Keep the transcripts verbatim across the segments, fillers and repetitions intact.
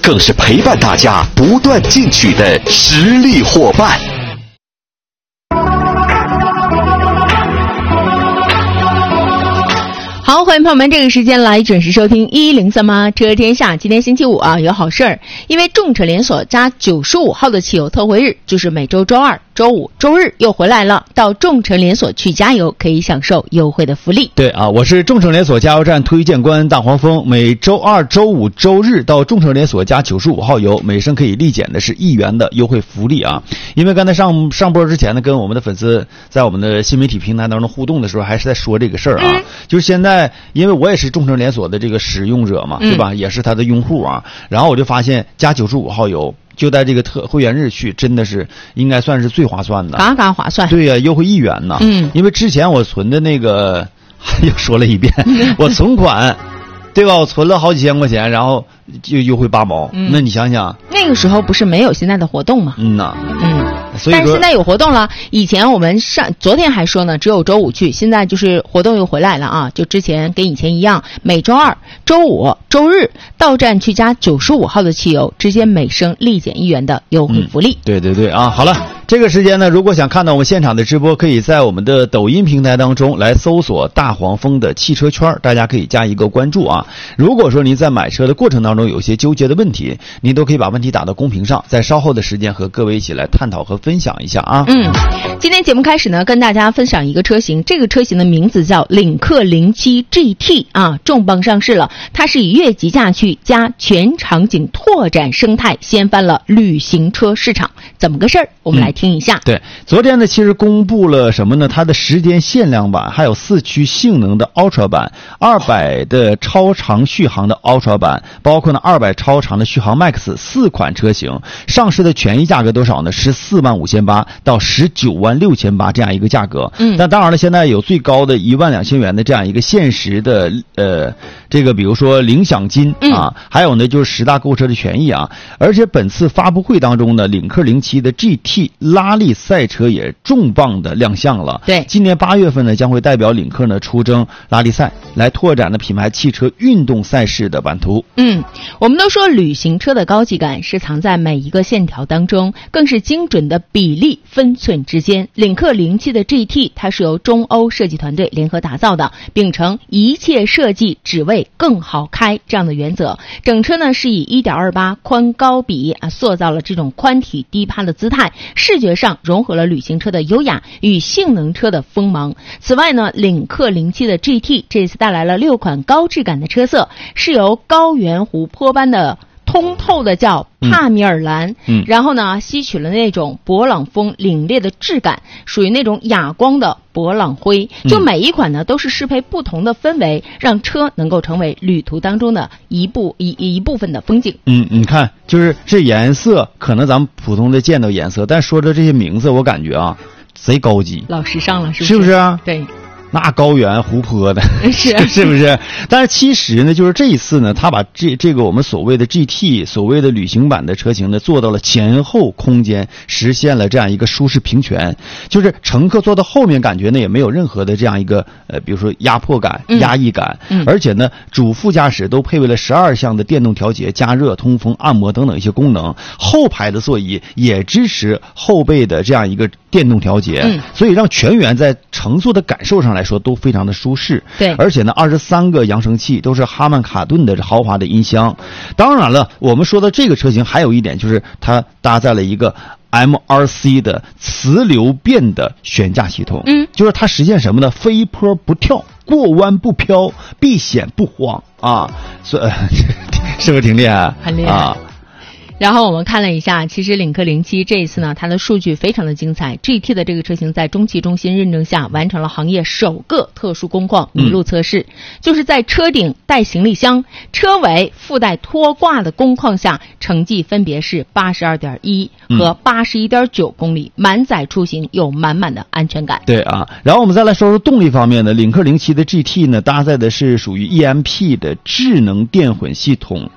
更是陪伴大家不断进取的实力伙伴。 好，欢迎朋友们这个时间来准时收听一零三八车天下。今天星期五啊，有好事儿，因为众诚连锁加九十五号的汽油特惠日，就是每周周二、周五、周日又回来了。到众诚连锁去加油，可以享受优惠的福利。 对啊，我是众诚连锁加油站推荐官大黄蜂。每周二、周五、周日到众诚连锁加九十五号油，每升可以立减的是一元的优惠福利啊！因为刚才上上播之前呢，跟我们的粉丝在我们的新媒体平台当中互动的时候，还是在说这个事儿啊，嗯、就是现在。因为我也是众诚连锁的这个使用者嘛，对吧？嗯、也是他的用户啊。然后我就发现加九十五号油，就在这个特会员日去，真的是应该算是最划算的， 嘎嘎划算。 对呀、啊，优惠一元呢。嗯，因为之前我存的那个又说了一遍，我存款，对吧？我存了好几千块钱，然后就优惠八毛。嗯、那你想想， 那个时候不是没有现在的活动吗？ 嗯呐， 嗯。所以但是现在有活动了，以前我们上昨天还说呢，只有周五去，现在就是活动又回来了啊！就之前跟以前一样，每周二、周五、周日到站去加九十五号的汽油，直接每升立减一元的优惠福利。 嗯、对对对啊！好了，这个时间呢，如果想看到我们现场的直播，可以在我们的抖音平台当中来搜索大黄蜂的汽车圈，大家可以加一个关注啊。如果说您在买车的过程当中有些纠结的问题，您都可以把问题打到公屏上，在稍后的时间和各位一起来探讨和分享一下啊。 嗯，今天节目开始呢，跟大家分享一个车型，这个车型的名字叫领克零七 G T 啊，重磅上市了。它是以越级驾趣加全场景拓展生态，掀翻了旅行车市场。怎么个事儿？我们来听一下。 嗯、对，昨天呢，其实公布了什么呢？它的时间限量版，还有四驱性能的 Ultra 版，二百的超长续航的 Ultra 版，包括呢二百超长的续航 Max 四款车型，上市的权益价格多少呢？十四万五千八到十九万六千八这样一个价格。嗯，但当然了，现在有最高的一万两千元的这样一个限时的呃这个比如说领奖金啊，嗯、还有呢就是十大购车的权益啊。而且本次发布会当中呢，领克零七的 G T 拉力赛车也重磅的亮相了。 对， 今年八月份呢将会代表领克呢出征拉力赛，来拓展了品牌汽车运动赛事的版图。 嗯，我们都说旅行车的高级感是藏在每一个线条当中，更是精准的比例分寸之间。领克零七的 G T 它是由中欧设计团队联合打造的，秉承一切设计只为更好开这样的原则。整车呢是以 一点二八 宽高比啊，塑造了这种宽体低趴的姿态，视觉上融合了旅行车的优雅与性能车的锋芒。此外呢，领克零七的 G T 这次带来了六款高质感的车色，是由高原湖泊般的通透的叫帕米尔蓝，嗯，然后呢吸取了那种勃朗风凛冽的质感，属于那种哑光的勃朗灰。就每一款呢都是适配不同的氛围，让车能够成为旅途当中的一部一一部分的风景。 嗯，你看，就是这颜色，可能咱们普通的见到颜色，但说着这些名字，我感觉啊，贼高级， 老时尚了，是不是？ 是不是啊？ 对。 那高原湖泊的是是不是？但是其实呢，就是这一次呢，他把这这个我们所谓的 G T 所谓的旅行版的车型呢，做到了前后空间，实现了这样一个舒适平权，就是乘客坐到后面感觉呢也没有任何的这样一个呃，比如说压迫感、压抑感，嗯嗯、而且呢，主副驾驶都配备了十二项的电动调节、加热、通风、按摩等等一些功能，后排的座椅也支持后背的这样一个电动调节，嗯、所以让全员在乘坐的感受上来说都非常的舒适。 对， 而且呢，二十三个扬声器都是哈曼卡顿的豪华的音箱。当然了，我们说的这个车型还有一点就是它搭载了一个 M R C 的磁流变的悬架系统，嗯，就是它实现什么呢？飞坡不跳，过弯不飘，避险不慌啊！所以是不是挺厉害？ 很厉害啊！然后我们看了一下，其实领克零七这一次呢，它的数据非常的精彩。G T 的这个车型在中汽中心认证下，完成了行业首个特殊工况麋鹿测试，嗯、就是在车顶带行李箱、车尾附带拖挂的工况下，成绩分别是 八十二点一 和 八十一点九 公里，满载出行有满满的安全感。 对啊，然后我们再来说说动力方面呢，领克零七的 G T 呢，搭载的是属于 E M P 的智能电混系统。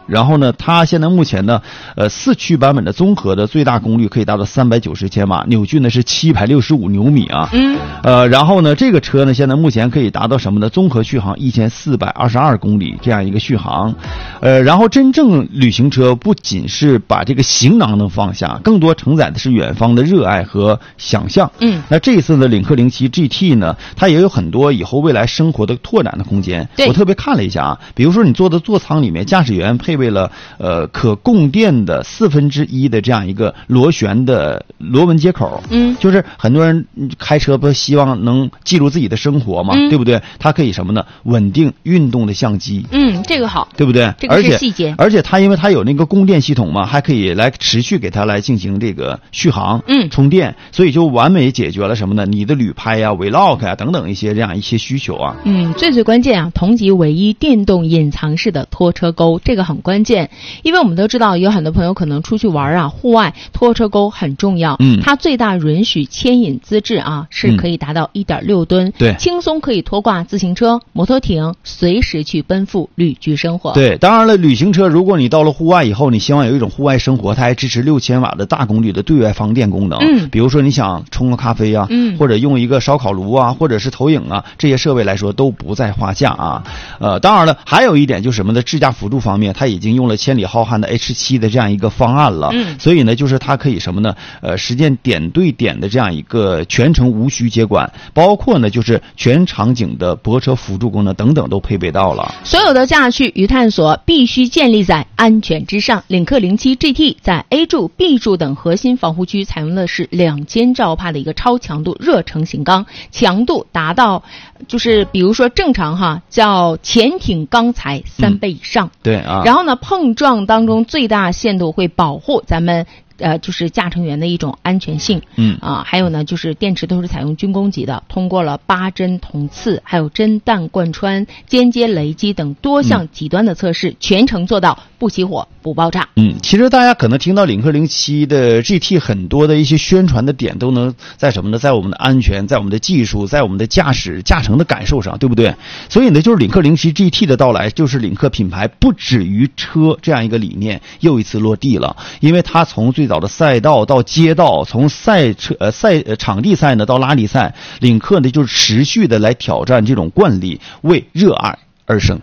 然后呢，它现在目前呢，呃，四驱版本的综合的最大功率可以达到三百九十千瓦，扭矩呢是七百六十五牛米啊。 嗯。 呃，然后呢，这个车呢，现在目前可以达到什么呢？综合续航一千四百二十二公里这样一个续航。呃，然后真正旅行车不仅是把这个行囊能放下，更多承载的是远方的热爱和想象。 嗯。 那这一次的领克零七 G T 呢，它也有很多以后未来生活的拓展的空间。 对。 我特别看了一下啊，比如说你坐的座舱里面，驾驶员配备了呃可供电的四分之一的这样一个螺旋的螺纹接口。 嗯， 就是很多人开车不希望能记录自己的生活嘛， 嗯、 对不对？它可以什么呢？稳定运动的相机。 嗯，这个好， 对不对？ 这个是细节。 而且而且它因为它有那个供电系统嘛，还可以来持续给它来进行这个续航、 嗯充电，所以就完美解决了什么呢？你的旅拍呀、vlog 呀等等一些这样一些需求啊。 嗯，最最关键啊，同级唯一电动隐藏式的拖车钩，这个很关键，因为我们都知道有很多朋友可能出去玩啊，户外拖车钩很重要。 嗯， 它最大允许牵引资质啊是可以达到 一点六吨、 嗯，对， 轻松可以拖挂自行车、摩托艇，随时去奔赴旅居生活。 对，当然了，旅行车如果你到了户外以后，你希望有一种户外生活，它还支持六千瓦的大功率的对外放电功能。 嗯， 比如说你想冲个咖啡啊， 嗯， 或者用一个烧烤炉啊，或者是投影啊，这些设备来说都不在话下啊。呃，当然了，还有一点就是什么呢？智驾辅助方面，它已经用了千里浩瀚的 H 七 的这样一个方案了。 嗯， 所以呢，就是它可以什么呢？呃，实现点对点的这样一个全程无需接管，包括呢就是全场景的泊车辅助功能等等都配备到了。 所有的驾趣与探索必须建立在安全之上。领克零七 G T 在 A 柱、B 柱等核心防护区采用的是两千兆帕的一个超强度热成型钢，强度达到就是比如说正常哈叫潜艇钢材三倍以上。 嗯、对啊。 然后呢，碰撞当中最大限度会保护咱们呃，就是驾乘员的一种安全性。 嗯啊，还有呢，就是电池都是采用军工级的，通过了八针铜刺，还有针弹贯穿、间接雷击等多项极端的测试，嗯、全程做到不起火、不爆炸。 嗯，其实大家可能听到领克零七的 G T 很多的一些宣传的点，都能在什么呢？在我们的安全，在我们的技术，在我们的驾驶驾乘的感受上，对不对？所以呢，就是领克零七 G T 的到来，就是领克品牌不止于车这样一个理念又一次落地了，因为它从最早的赛道到街道，从赛车呃赛呃场地赛呢到拉力赛，领克呢就是持续的来挑战这种惯例，为热爱而生。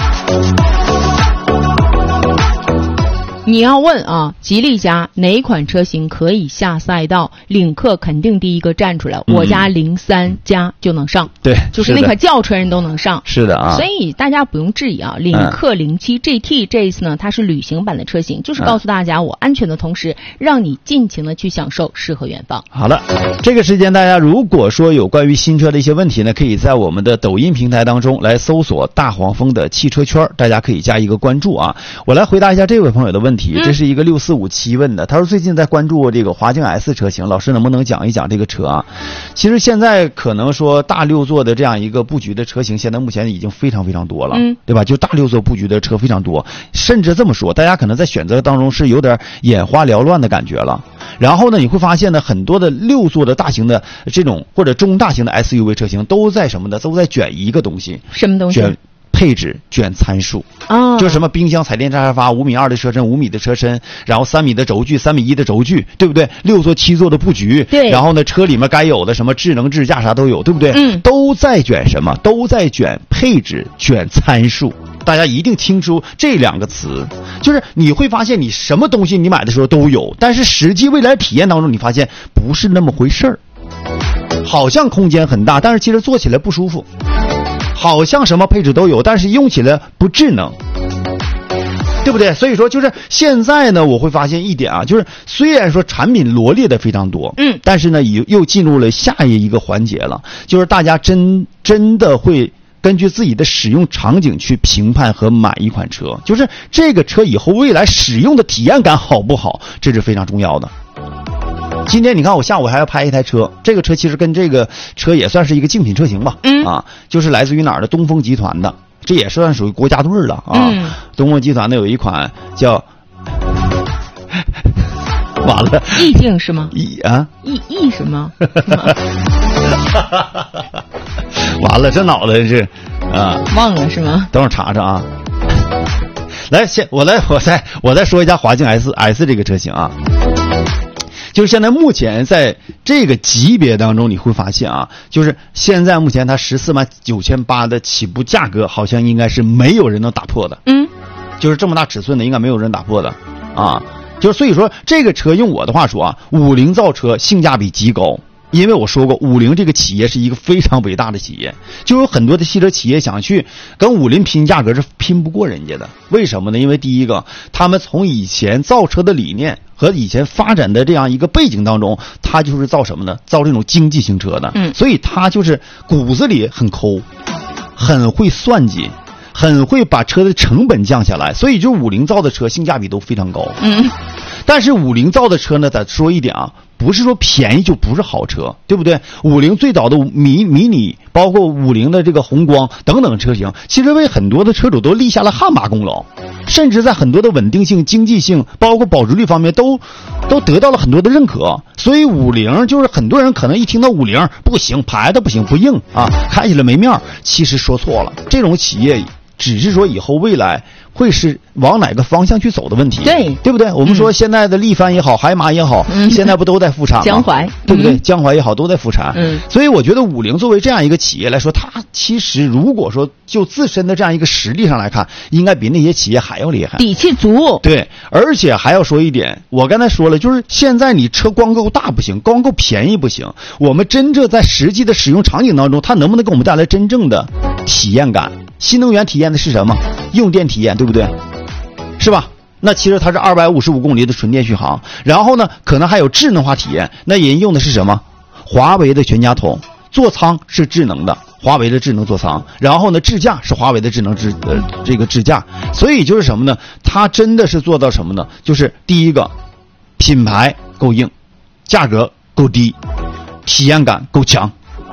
你要问啊，吉利家哪款车型可以下赛道？领克肯定第一个站出来，嗯、我家零三加就能上。 对， 就是那款轿车人都能上。 是的啊， 所以大家不用质疑啊，领克零七 G T 这一次呢，它是旅行版的车型，就是告诉大家我安全的同时，让你尽情的去享受诗和远方。 好了，这个时间大家如果说有关于新车的一些问题呢，可以在我们的抖音平台当中来搜索大黄蜂的汽车圈，大家可以加一个关注啊。我来回答一下这位朋友的问题。这是一个六四五七问的，他说最近在关注这个华境 S 车型，老师能不能讲一讲这个车啊？其实现在可能说大六座的这样一个布局的车型，现在目前已经非常非常多了， 嗯， 对吧？就大六座布局的车非常多，甚至这么说，大家可能在选择当中是有点眼花缭乱的感觉了。然后呢，你会发现呢，很多的六座的大型的这种或者中大型的 S U V 车型都在什么呢？都在卷一个东西， 什么东西？ 卷配置，卷参数啊， 就是什么冰箱、彩电、沙发，五米二的车身，五米的车身，然后三米的轴距，三米一的轴距，对不对？六座、七座的布局， 对。 然后呢，车里面该有的什么智能智驾啥都有，对不对？ 嗯， 都在卷什么？都在卷配置，卷参数。大家一定听出这两个词，就是你会发现你什么东西你买的时候都有，但是实际未来体验当中，你发现不是那么回事儿。好像空间很大，但是其实坐起来不舒服。好像什么配置都有，但是用起来不智能，对不对？所以说就是现在呢，我会发现一点啊，就是虽然说产品罗列的非常多， 嗯， 但是呢又又进入了下一个环节了，就是大家真真的会根据自己的使用场景去评判和买一款车，就是这个车以后未来使用的体验感好不好，这是非常重要的。今天你看我下午还要拍一台车，这个车其实跟这个车也算是一个竞品车型吧， 嗯啊，就是来自于哪儿的东风集团的，这也算属于国家队了啊。 嗯、 东风集团的有一款叫完了意境是吗？ 意啊意意什么？ 完了，这脑袋是啊， 忘了是吗？ 等会儿查查啊。 来，先我来，我再我再说一下华境 S S 这个车型啊。就是现在目前在这个级别当中，你会发现啊，就是现在目前它十四万九千八的起步价格，好像应该是没有人能打破的。 嗯， 就是这么大尺寸的，应该没有人打破的啊。就是所以说，这个车用我的话说啊，五菱造车性价比极高。因为我说过，五菱这个企业是一个非常伟大的企业，就有很多的汽车企业想去跟五菱拼价格是拼不过人家的。为什么呢？因为第一个，他们从以前造车的理念和以前发展的这样一个背景当中，他就是造什么呢？造这种经济型车的。 嗯， 所以他就是骨子里很抠，很会算计，很会把车的成本降下来。所以就五菱造的车性价比都非常高。 嗯， 但是五菱造的车呢，再说一点啊。不是说便宜就不是好车，对不对？五菱最早的迷迷你，包括五菱的这个宏光等等车型，其实为很多的车主都立下了汗马功劳，甚至在很多的稳定性、经济性，包括保值率方面都都得到了很多的认可。所以五菱就是很多人可能一听到五菱不行，牌子不行，不硬啊，开起来没面儿。其实说错了，这种企业只是说以后未来会是往哪个方向去走的问题， 对对不对？我们说现在的力帆也好，海马也好， 嗯、 现在不都在复产吗？ 江淮， 对不对？ 嗯、 江淮也好，都在复产。 嗯， 所以我觉得五菱作为这样一个企业来说，它其实如果说就自身的这样一个实力上来看，应该比那些企业还要厉害， 底气足。 对，而且还要说一点，我刚才说了，就是现在你车光够大不行，光够便宜不行，我们真正在实际的使用场景当中，它能不能给我们带来真正的体验感？新能源体验的是什么？用电体验，对不对？是吧？那其实它是二百五十五公里的纯电续航，然后呢，可能还有智能化体验。那人用的是什么？华为的全家桶，座舱是智能的，华为的智能座舱，然后呢，智驾是华为的智能智呃这个智驾。所以就是什么呢？它真的是做到什么呢？就是第一个，品牌够硬，价格够低，体验感够强。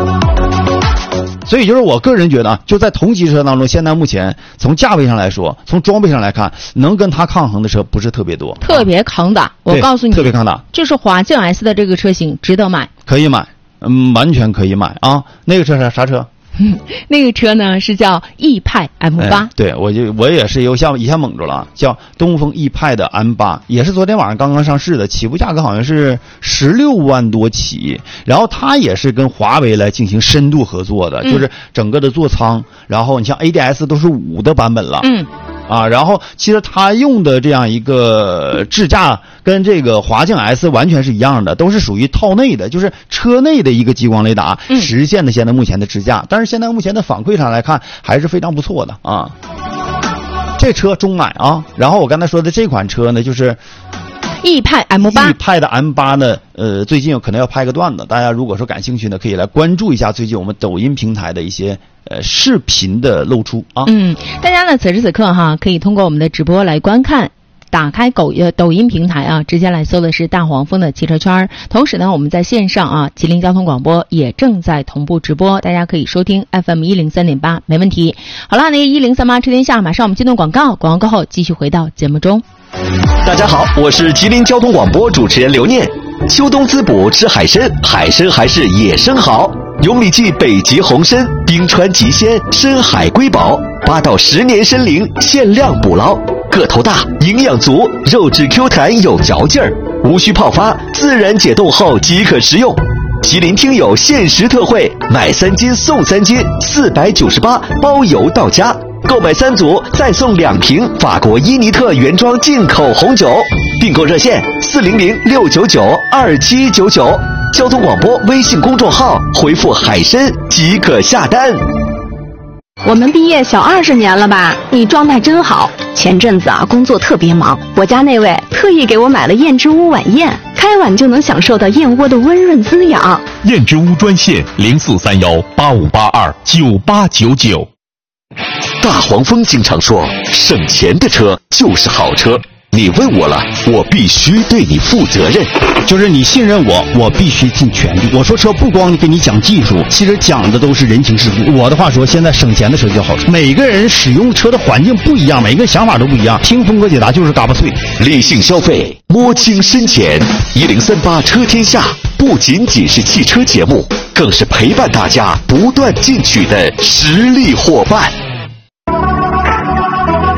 所以就是我个人觉得啊，就在同级车当中，现在目前从价位上来说，从装备上来看，能跟它抗衡的车不是特别多， 特别抗打。我告诉你， 特别抗打， 就是华境 S 的这个车型值得买， 可以买，嗯，完全可以买啊。那个车是啥车？ 那个车呢是叫逸派 M 八、 哎、对，我就我也是有像一下蒙住了，叫东风逸派的 M 八，也是昨天晚上刚刚上市的，起步价格好像是十六万多起，然后它也是跟华为来进行深度合作的，嗯、就是整个的座舱，然后你像 A D S 都是五的版本了， 嗯。 啊，然后其实它用的这样一个智驾跟这个华境 S 完全是一样的，都是属于套内的，就是车内的一个激光雷达实现的现在目前的智驾，但是现在目前的反馈上来看还是非常不错的啊。这车中买啊，然后我刚才说的这款车呢，就是逸派 M 八， 逸派的 M 八呢，呃，最近有可能要拍个段子，大家如果说感兴趣呢，可以来关注一下最近我们抖音平台的一些呃视频的露出啊。 嗯，大家呢此时此刻哈，可以通过我们的直播来观看。打开抖呃抖音平台啊，直接来搜的是大黄蜂的汽车圈。同时呢，我们在线上啊，吉林交通广播也正在同步直播，大家可以收听 F M 一零三点八，没问题。好了，那一零三八车天下，马上我们进入广告，广告过后继续回到节目中。 大家好，我是吉林交通广播主持人刘念。秋冬滋补吃海参，海参还是野生好。有米记北极红参、冰川极鲜、深海瑰宝，八到十年参龄，限量捕捞，个头大，营养足，肉质 Q 弹有嚼劲儿，无需泡发，自然解冻后即可食用。吉林听友限时特惠，买三斤送三斤，四百九十八，包邮到家。购买三组再送两瓶法国伊尼特原装进口红酒，订购热线四零零六九九二七九九，交通广播微信公众号回复海参即可下单。 我们毕业小二十年了吧？你状态真好。前阵子啊，工作特别忙，我家那位特意给我买了燕之屋晚宴，开碗就能享受到燕窝的温润滋养。 燕之屋专线零四三幺八五八二九八九九。 大黄蜂经常说，省钱的车就是好车。你问我了，我必须对你负责任。 就是你信任我，我必须尽全力。我说车不光给你讲技术，其实讲的都是人情世故。我的话说，现在省钱的车就好车。每个人使用车的环境不一样，每个人想法都不一样。听峰哥解答就是嘎巴脆， 理性消费，摸清深浅。一零三八车天下不仅仅是汽车节目，更是陪伴大家不断进取的实力伙伴。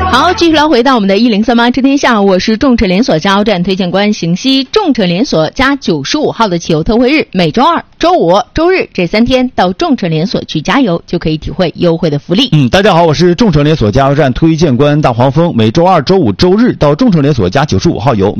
好，继续来回到我们的一零三八知天下，我是众诚连锁加油站推荐官邢西。众诚连锁加九十五号的汽油特惠日，每周二、周五、周日这三天到众诚连锁去加油，就可以体会优惠的福利。 嗯，大家好，我是众诚连锁加油站推荐官大黄蜂。每周二、周五、周日到众诚连锁加九十五号油。